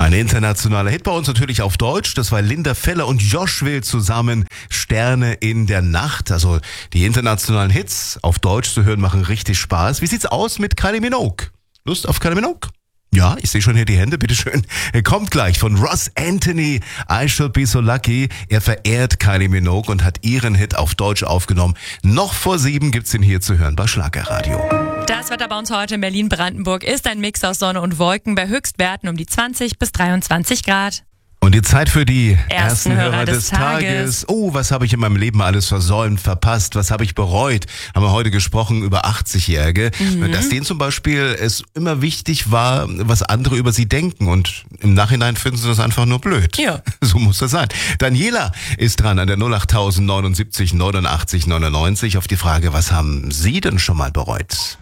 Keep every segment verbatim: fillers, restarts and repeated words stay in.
Ein internationaler Hit bei uns natürlich auf Deutsch. Das war Linda Feller und Josh Will zusammen. Sterne in der Nacht. Also die internationalen Hits auf Deutsch zu hören machen richtig Spaß. Wie sieht's aus mit Kylie Minogue? Lust auf Kylie Minogue? Ja, ich sehe schon hier die Hände, bitteschön. Er kommt gleich von Ross Anthony, I Should Be So Lucky. Er verehrt Kylie Minogue und hat ihren Hit auf Deutsch aufgenommen. Noch vor sieben gibt's ihn hier zu hören bei Schlagerradio. Das Wetter bei uns heute in Berlin-Brandenburg ist ein Mix aus Sonne und Wolken bei Höchstwerten um die zwanzig bis dreiundzwanzig Grad. Und die Zeit für die ersten, Ersten Hörer, Hörer des, des Tages. Tages. Oh, was habe ich in meinem Leben alles versäumt, verpasst, was habe ich bereut? Haben wir heute gesprochen über achtzigjährige, Mhm. dass denen zum Beispiel es immer wichtig war, was andere über sie denken und im Nachhinein finden sie das einfach nur blöd. Ja. So muss das sein. Daniela ist dran an der null acht neunundsiebzig neunundachtzig neunundneunzig auf die Frage, was haben Sie denn schon mal bereut?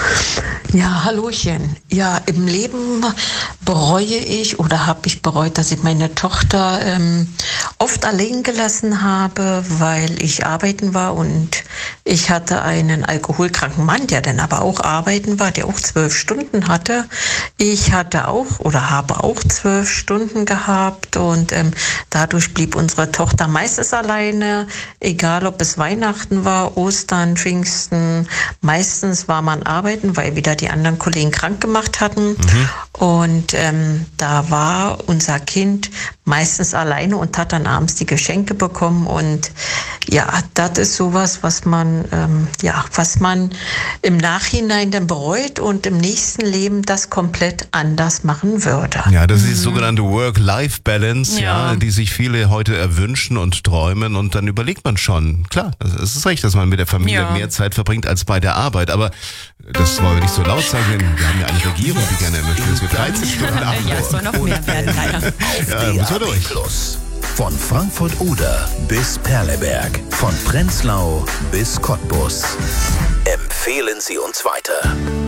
Ja, Hallöchen. Ja, im Leben bereue ich oder habe ich bereut, dass ich meine Tochter ähm, oft allein gelassen habe, weil ich arbeiten war und ich hatte einen alkoholkranken Mann, der dann aber auch arbeiten war, der auch zwölf Stunden hatte. Ich hatte auch oder habe auch zwölf Stunden gehabt und ähm, dadurch blieb unsere Tochter meistens alleine, egal ob es Weihnachten war, Ostern, Pfingsten. Meistens war man arbeiten, weil wieder die anderen Kollegen krank gemacht hatten. Mhm. Und ähm, da war unser Kind meistens alleine und hat dann abends die Geschenke bekommen. Und ja, das ist sowas, was man, ähm, ja, was man im Nachhinein dann bereut und im nächsten Leben das komplett anders machen würde. Ja, das ist die sogenannte Work-Life-Balance, ja. Ja. die sich viele heute erwünschen und träumen. Und dann überlegt man schon, klar, es ist recht, dass man mit der Familie Ja. mehr Zeit verbringt als bei der Arbeit. Aber das wollen wir nicht so laut sagen, denn wir haben ja eine Regierung, die gerne möchte, dass wir dreizehn Stunden arbeiten. Ja, es soll noch mehr werden, leider. Ja, müssen wir durch. Plus. Von Frankfurt-Oder bis Perleberg. Von Prenzlau bis Cottbus. Empfehlen Sie uns weiter.